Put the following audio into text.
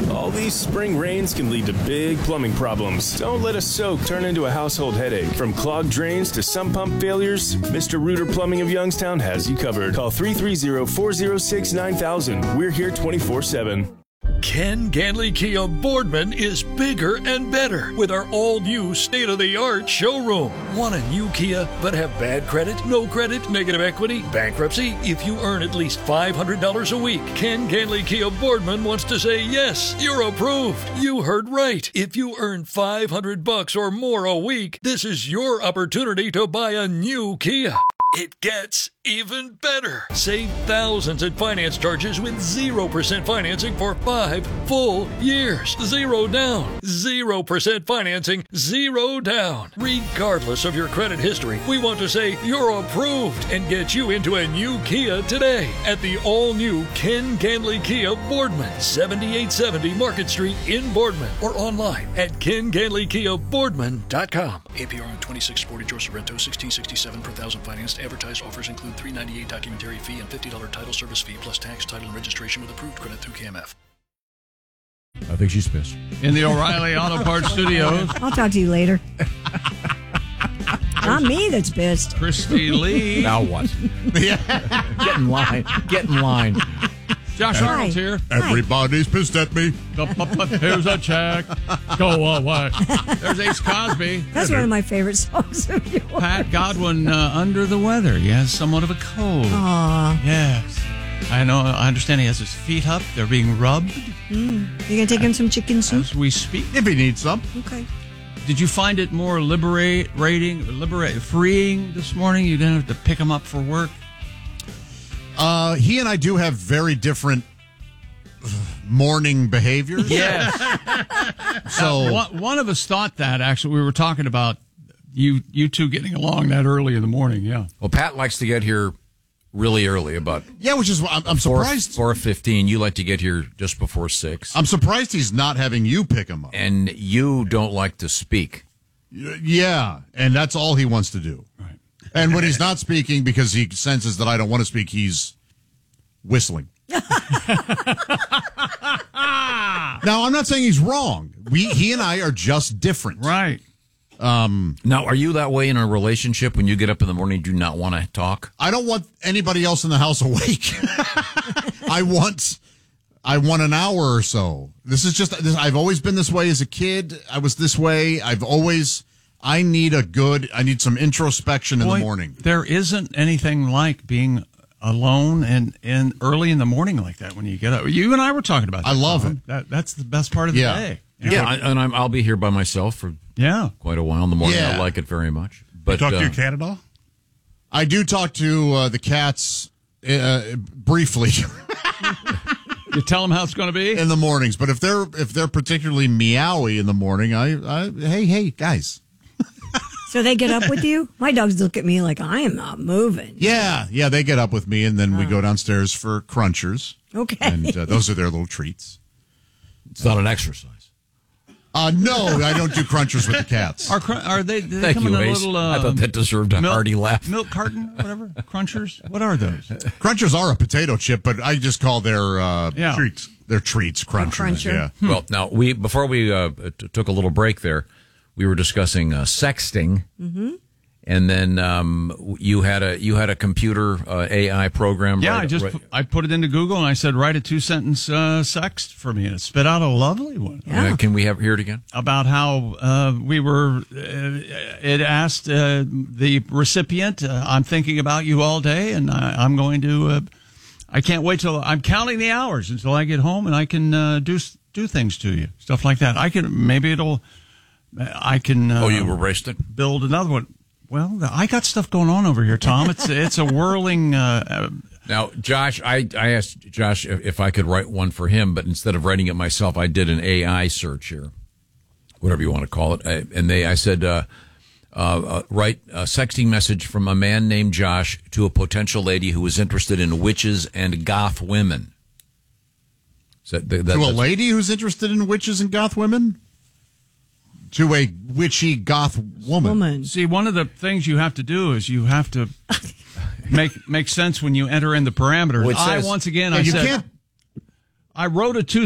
All these spring rains can lead to big plumbing problems. Don't let a soak turn into a household headache. From clogged drains to sump pump failures, Mr. Rooter Plumbing of Youngstown has you covered. Call 330-406-9000. We're here 24/7. Ken Ganley Kia Boardman is bigger and better with our all-new state-of-the-art showroom. Want a new Kia but have bad credit, no credit, negative equity, bankruptcy? If you earn at least $500 a week, Ken Ganley Kia Boardman wants to say yes, you're approved. You heard right. If you earn $500 or more a week, this is your opportunity to buy a new Kia. It gets even better. Save thousands in finance charges with 0% financing for 5 full years. 0 down. 0% financing. 0 down. Regardless of your credit history, we want to say you're approved and get you into a new Kia today at the all-new Ken Ganley Kia Boardman, 7870 Market Street in Boardman, or online at KenGanleyKiaBoardman.com. APR on 2640 George Sorrento, 1667 per thousand financed. Advertised offers include $398 documentary fee and $50 title service fee plus tax, title, and registration with approved credit through KMF. I think she's pissed. In the O'Reilly Auto Parts Studios, I'll talk to you later. Not me that's pissed. Christy Lee. Now what? Get in line. Get in line. Josh Arnold's here. Everybody's pissed at me. Here's a check. Go away. There's Ace Cosby. That's one of my favorite songs of yours. Pat Godwin under the weather. He has somewhat of a cold. Aw. Yes. I know. I understand he has his feet up. They're being rubbed. You gonna take him some chicken soup? As we speak. If he needs some. Okay. Did you find it more freeing this morning? You didn't have to pick him up for work? He and I do have very different morning behaviors. Yes. So one of us thought that, actually. We were talking about you two getting along that early in the morning, yeah. Well, Pat likes to get here really early, about which is I'm surprised. 4:15. You like to get here just before 6. I'm surprised he's not having you pick him up. And you don't like to speak. Yeah, and that's all he wants to do. Right. And when he's not speaking because he senses that I don't want to speak, he's whistling. Now, I'm not saying he's wrong. He and I are just different. Right. Now, are you that way in a relationship when you get up in the morning, do not want to talk? I don't want anybody else in the house awake. I want an hour or so. This is just, I've always been this way as a kid. I was this way. I need some introspection in the morning. There isn't anything like being alone and early in the morning like that when you get up. You and I were talking about that. I love it. That's the best part of the day. I'll be here by myself for quite a while in the morning. I like it very much. But you talk to your cat at all? I do talk to the cats briefly. You tell them how it's going to be in the mornings, but if they're particularly meowy in the morning, I hey guys. So they get up with you? My dogs look at me like I am not moving. Yeah, they get up with me, and then we go downstairs for crunchers. Okay, and those are their little treats. It's not an exercise. No, I don't do crunchers with the cats. Are they Thank come you, in a Ace. little? I thought that deserved a hearty laugh. Milk carton, whatever. Crunchers. What are those? Crunchers are a potato chip, but I just call their treats. Their treats crunchers. Cruncher. Yeah. Well, now before we took a little break there, we were discussing sexting, and then you had a computer AI program. Yeah, I put it into Google and I said write a 2-sentence sext for me, and it spit out a lovely one. Yeah. Can we hear it again? About how we were. It asked the recipient, "I'm thinking about you all day, and I'm going to. I can't wait till I'm counting the hours until I get home, and I can do things to you, stuff like that. I can you erased it? Build another one. Well, I got stuff going on over here, Tom. It's a whirling. Now, Josh, I asked Josh if I could write one for him, but instead of writing it myself, I did an AI search here, whatever you want to call it. I said, write a sexting message from a man named Josh to a potential lady who is interested in witches and goth women. To a lady who's interested in witches and goth women? To a witchy goth woman. See, one of the things you have to do is you have to make sense when you enter in the parameters. Well, I wrote a